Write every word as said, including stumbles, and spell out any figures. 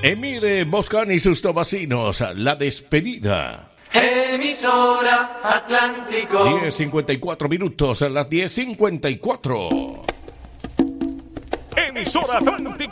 Emile Boscan y sus tobacinos, la despedida. Emisora Atlántico. diez cincuenta y cuatro minutos, a las diez cincuenta y cuatro. Emisora Atlántico.